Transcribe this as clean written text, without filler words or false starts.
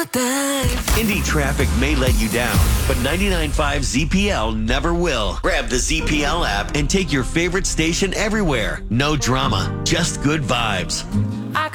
Indy traffic may let you down, but 99.5 ZPL never will. Grab the ZPL app and take your favorite station everywhere. No drama, just good vibes.